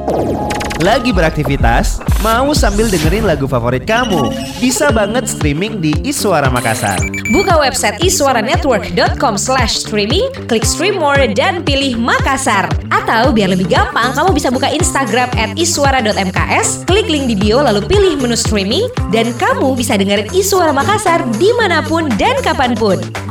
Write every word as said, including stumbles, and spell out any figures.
Lagi beraktivitas? Mau sambil dengerin lagu favorit kamu? Bisa banget streaming di Iswara Makassar. Buka website iswaranetwork dot com slash streaming, klik stream more dan pilih Makassar. Atau biar lebih gampang, kamu bisa buka Instagram at iswara dot m k s, klik link di bio lalu pilih menu streaming, dan kamu bisa dengerin Iswara Makassar dimanapun dan kapanpun.